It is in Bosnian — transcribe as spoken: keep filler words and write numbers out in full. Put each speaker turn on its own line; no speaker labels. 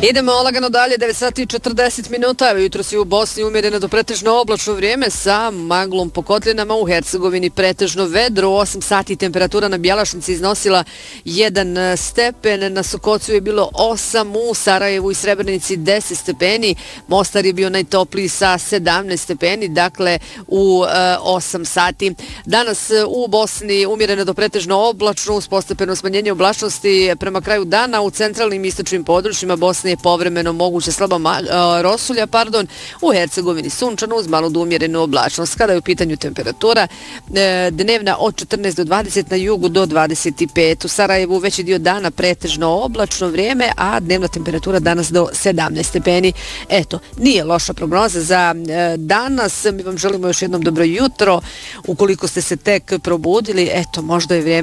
Idemo lagano dalje, devet sati i četrdeset minuta. Evo jutro si u Bosni umjereno do pretežno oblačno vrijeme sa maglom po kotlinama, u Hercegovini pretežno vedro. U osam sati temperatura na Bjelašnici iznosila jedan stepen, na Sokocu je bilo osam, u Sarajevu i Srebrenici deset stepeni, Mostar je bio najtopliji sa sedamnaest stepeni, dakle u e, osam sati. Danas u Bosni umjereno do pretežno oblačno, uz postepeno smanjenje oblačnosti prema kraju dana. U centralnim i istočnim područjima Bosne je povremeno moguće slaba ma, uh, rosulja, pardon, u Hercegovini sunčano uz malu do umjerenu oblačnost. Kada je u pitanju temperatura, uh, dnevna od četrnaest do dvadeset, na jugu do dvadeset pet. U Sarajevu veći dio dana pretežno oblačno vrijeme, a dnevna temperatura danas do sedamnaest stepeni. Eto, nije loša prognoza za uh, danas. Mi vam želimo još jednom dobro jutro. Ukoliko ste se tek probudili, eto, možda je vrijeme